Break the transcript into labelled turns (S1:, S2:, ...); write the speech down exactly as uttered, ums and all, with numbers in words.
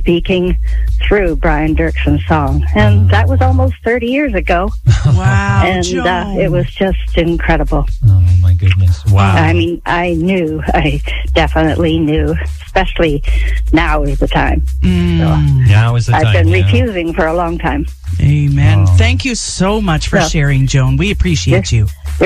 S1: speaking through Brian Dirkson's song. And that was almost thirty years ago.
S2: Wow,
S1: and uh, it was just incredible.
S3: Oh, my goodness. Wow.
S1: I mean, I knew, I definitely knew, especially now is the time.
S2: Mm.
S1: So
S3: Now is the
S1: I've
S3: time.
S1: been
S3: yeah.
S1: refusing for a long time.
S2: Amen.
S3: Oh.
S2: Thank you so much for
S1: Yeah.
S2: sharing, Joan. We appreciate
S1: Yeah.
S2: you.